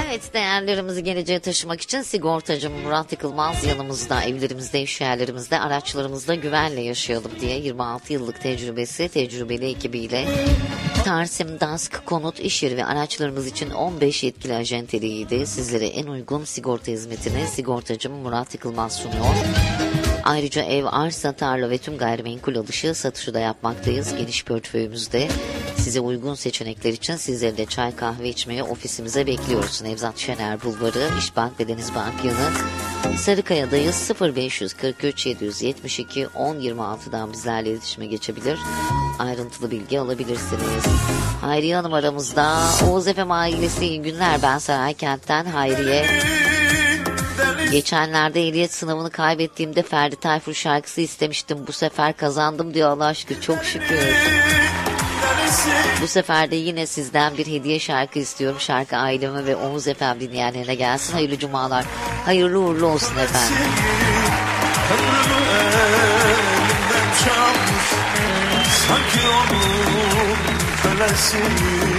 Evet, değerlerimizi geleceğe taşımak için sigortacı Murat Yıkılmaz yanımızda, evlerimizde, iş yerlerimizde, araçlarımızda güvenle yaşayalım diye 26 yıllık tecrübeli ekibiyle Tarsim Dask Konut İş Yeri ve araçlarımız için 15 yetkili acenteliydi. Sizlere en uygun sigorta hizmetini sigortacı Murat Yıkılmaz sunuyor. Ayrıca ev, arsa, tarla ve tüm gayrimenkul alışı, satışı da yapmaktayız. Geniş portföyümüzde size uygun seçenekler için sizleri de çay kahve içmeye ofisimize bekliyoruz. Nevzat Şener Bulvarı, İşbank ve Denizbank yanı Sarıkaya'dayız. 0543 772 1026'dan bizlerle iletişime geçebilir. Ayrıntılı bilgi alabilirsiniz. Hayriye Hanım aramızda. Oğuz Efem ailesi, iyi günler. Ben Saraykent'ten Hayriye. Geçenlerde ehliyet sınavını kaybettiğimde Ferdi Tayfur şarkısı istemiştim. Bu sefer kazandım diyor, Allah aşkına, çok şükür. Bu sefer de yine sizden bir hediye şarkı istiyorum. Şarkı aileme ve Oğuz Efem dinleyenlerine gelsin. Hayırlı cumalar. Hayırlı uğurlu olsun efendim. Sanki onun kölesi